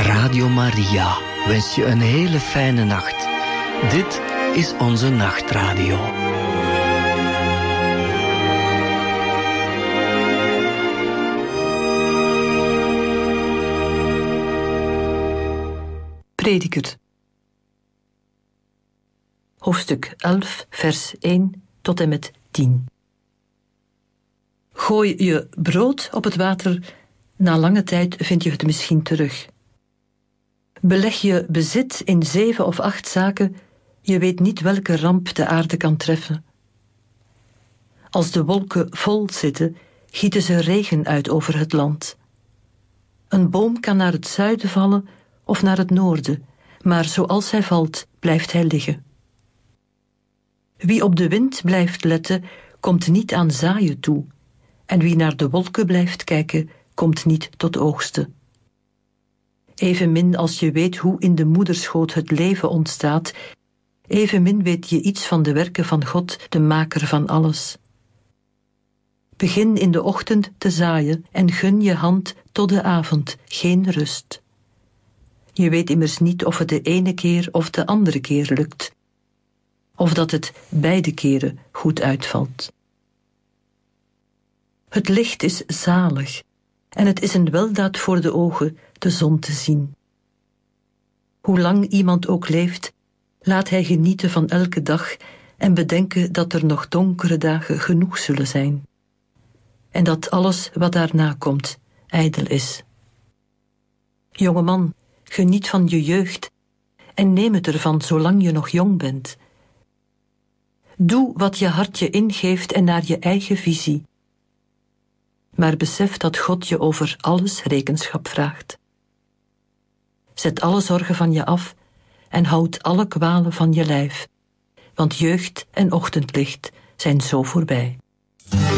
Radio Maria wens je een hele fijne nacht. Dit is onze nachtradio. Prediker. Hoofdstuk 11, vers 1 tot en met 10. Gooi je brood op het water, na lange tijd vind je het misschien terug. Beleg je bezit in 7 of 8 zaken, je weet niet welke ramp de aarde kan treffen. Als de wolken vol zitten, gieten ze regen uit over het land. Een boom kan naar het zuiden vallen of naar het noorden, maar zoals hij valt, blijft hij liggen. Wie op de wind blijft letten, komt niet aan zaaien toe, en wie naar de wolken blijft kijken, komt niet tot oogsten. Evenmin als je weet hoe in de moederschoot het leven ontstaat, evenmin weet je iets van de werken van God, de maker van alles. Begin in de ochtend te zaaien en gun je hand tot de avond geen rust. Je weet immers niet of het de ene keer of de andere keer lukt, of dat het beide keren goed uitvalt. Het licht is zalig, en het is een weldaad voor de ogen de zon te zien. Hoe lang iemand ook leeft, laat hij genieten van elke dag en bedenken dat er nog donkere dagen genoeg zullen zijn. En dat alles wat daarna komt, ijdel is. Jongeman, geniet van je jeugd en neem het ervan zolang je nog jong bent. Doe wat je hart je ingeeft en naar je eigen visie. Maar besef dat God je over alles rekenschap vraagt. Zet alle zorgen van je af en houd alle kwalen van je lijf, want jeugd en ochtendlicht zijn zo voorbij.